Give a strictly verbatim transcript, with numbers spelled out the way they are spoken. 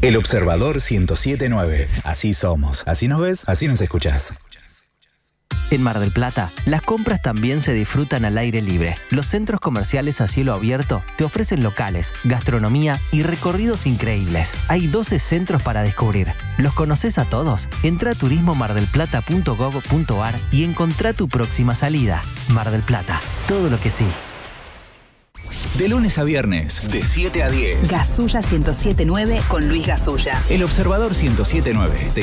El Observador ciento siete punto nueve. Así somos. Así nos ves, así nos escuchás. En Mar del Plata, las compras también se disfrutan al aire libre. Los centros comerciales a cielo abierto te ofrecen locales, gastronomía y recorridos increíbles. Hay doce centros para descubrir. ¿Los conoces a todos? Entra a turismo mar del plata punto gov punto ar y encontrá tu próxima salida. Mar del Plata, todo lo que sí. De lunes a viernes, de siete a diez. Gasulla ciento siete punto nueve con Luis Gasulla. El Observador ciento siete punto nueve.